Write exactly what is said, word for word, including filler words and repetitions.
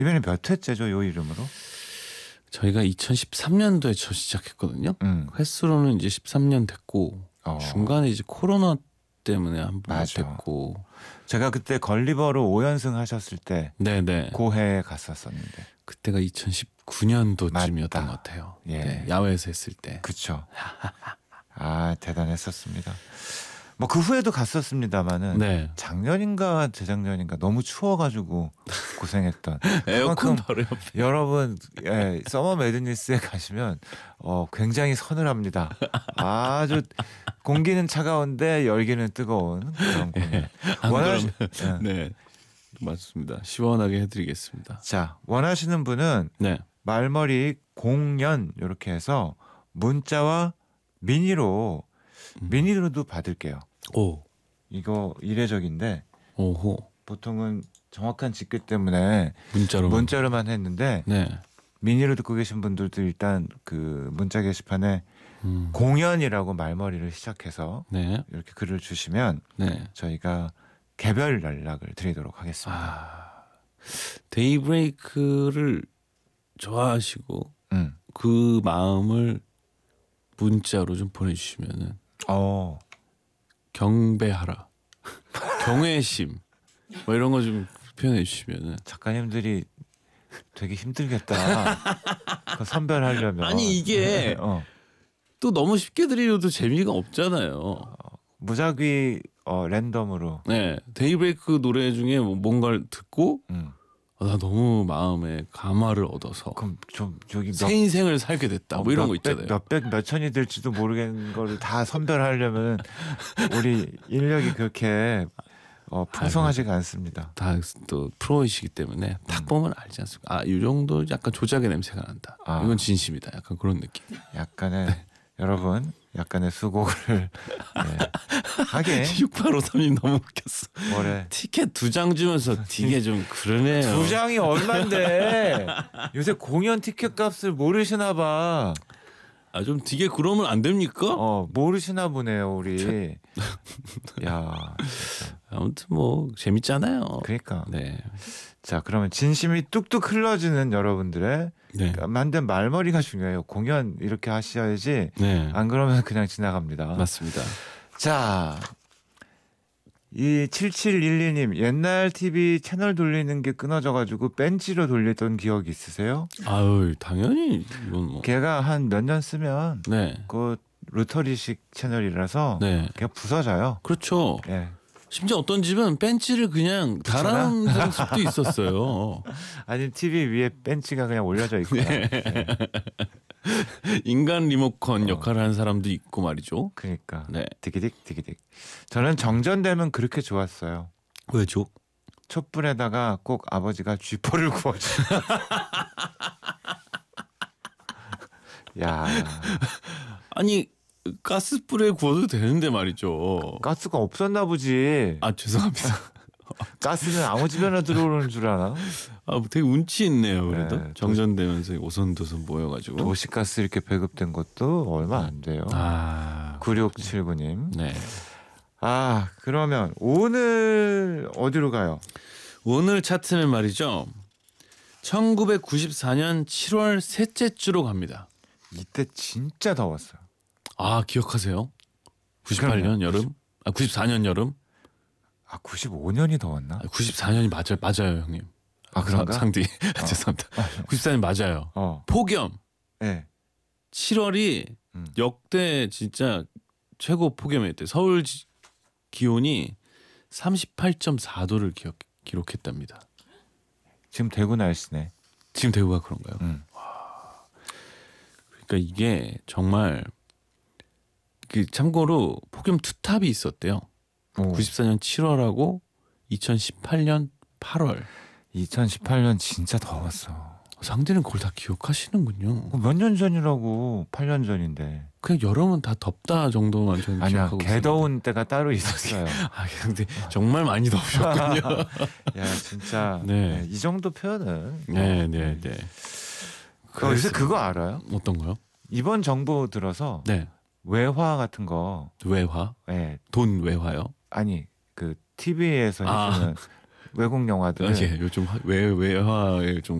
이번에 몇 회째죠, 요 이름으로? 저희가 이천십삼 년도에 저 시작했거든요. 음. 횟수로는 이제 십삼 년 됐고 어. 중간에 이제 코로나 때문에 한 번 맞아. 됐고. 제가 그때 걸리버로 오 연승 하셨을 때 네네. 고해에 갔었었는데. 그때가 이천십구 년도쯤이었던 맞다. 것 같아요. 예. 네, 야외에서 했을 때. 그쵸. 아, 대단했었습니다. 뭐 그 후에도 갔었습니다마는 네. 작년인가 재작년인가 너무 추워가지고 고생했던. 에어컨 그만큼 바로 옆에. 여러분, 예, 서머 매드니스에 가시면 어, 굉장히 서늘합니다. 아주 공기는 차가운데 열기는 뜨거운 그런 공연. 예. 안 원하시- 그러면 예. 네. 맞습니다. 시원하게 해드리겠습니다. 자, 원하시는 분은 네. 말머리 공연 이렇게 해서 문자와 미니로 음. 미니로도 받을게요. 오. 이거 이례적인데 오호. 보통은 정확한 집계 때문에 문자로. 문자로만 했는데 네. 미니로 듣고 계신 분들도 일단 그 문자 게시판에 음. 공연이라고 말머리를 시작해서 네. 이렇게 글을 주시면 네. 저희가 개별 연락을 드리도록 하겠습니다. 아. 데이브레이크를 좋아하시고 음. 그 마음을 문자로 좀 보내주시면은 어. 경배하라, 경외심, 뭐 이런 거 좀 표현해 주시면은. 작가님들이 되게 힘들겠다. 그 선별하려면. 아니 이게 어. 또 너무 쉽게 드리려도 재미가 없잖아요. 무작위 어, 랜덤으로. 네, 데이브레이크 노래 중에 뭐 뭔가를 듣고 음. 아, 나 너무 마음에 감화를 얻어서 그럼 좀 저기 새 몇, 인생을 살게 됐다. 뭐 이런 거 있잖아요. 몇백 몇천이 될지도 모르겠는 거를 다 선별하려면 우리 인력이 그렇게 어, 풍성하지가 않습니다. 다 또 프로이시기 때문에 딱 보면 알지 않습니까? 아, 이 정도 약간 조작의 냄새가 난다. 아. 이건 진심이다. 약간 그런 느낌. 약간의 여러분 약간의 수고를 네. 하긴 육팔오삼님 너무 웃겼어. 뭐래 티켓 두 장 주면서 되게 좀 그러네요. 두 장이 얼만데 요새 공연 티켓 값을 모르시나 봐. 아, 좀 되게 그러면 안 됩니까? 어 모르시나 보네요 우리. 야 진짜. 아무튼 뭐 재밌잖아요. 그러니까. 네. 자 그러면 진심이 뚝뚝 흘러지는 여러분들의 네. 만든 말머리가 중요해요. 공연 이렇게 하셔야지. 네. 안 그러면 그냥 지나갑니다. 맞습니다. 자, 이 칠칠일이님 옛날 티비 채널 돌리는 게 끊어져가지고 벤치로 돌리던 기억이 있으세요? 아유, 당연히 이건 뭐. 걔가 한 몇 년 쓰면 네. 그 로터리식 채널이라서 네. 그냥 부서져요. 그렇죠. 예. 심지어 어떤 집은 벤치를 그냥 달아놓은 집도 있었어요. 아니 티비 위에 벤치가 그냥 올려져 있고요. 네. 예. 인간 리모컨 어. 역할을 하는 사람도 있고 말이죠. 그러니까 네. 디기딕 디기딕. 저는 정전되면 그렇게 좋았어요. 왜죠? 촛불에다가 꼭 아버지가 쥐포를 구워줘. 야, 아니 가스불에 구워도 되는데 말이죠. 가스가 없었나 보지. 아, 죄송합니다. 가스는 아무 집에나 들어오는 줄 아나? 아, 되게 운치 있네요. 그래도 네, 정전되면서 오손도손 모여가지고. 도시가스 이렇게 배급된 것도 얼마 안 돼요. 아, 구육칠구님. 네. 아 그러면 오늘 어디로 가요? 오늘 차트는 말이죠. 천구백구십사 년 칠월 셋째 주로 갑니다. 이때 진짜 더웠어요. 아, 기억하세요? 구십팔 년 여름? 아, 구십사 년 여름? 아 구십오 년이 더웠나? 아, 구십사 년이 맞아요, 맞아요, 형님. 아 그런가? 사- 상디 어. 죄송합니다. 구십사 년 맞아요. 어, 폭염. 네. 칠월이 음. 역대 진짜 최고 폭염이었대. 서울 지- 기온이 삼십팔 점 사 도를 기억, 기록했답니다. 지금 대구 날씨네. 지금 대구가 그런가요? 음. 그러니까 이게 정말 그 참고로 폭염 투탑이 있었대요. 오. 구십사 년 칠월하고 이천십팔 년 팔월. 이천십팔 년 진짜 더웠어. 상대는 그걸 다 기억하시는군요. 몇 년 전이라고? 팔 년 전인데. 그냥 여름은 다 덥다 정도만 저는 아니야, 기억하고 개 더운 때가 따로 있었어요. 아, 근데 정말 많이 더우셨군요. 야, 진짜. 네. 네, 이 정도 표현은. 네, 어, 네, 네. 그 요새 그거 알아요? 어떤 거요? 이번 정부 들어서 네. 외화 같은 거, 외화? 예, 돈 외화요? 아니 그 티비에서 아. 해주는 외국 영화들. 아, 예, 요즘 화- 외 외화에 좀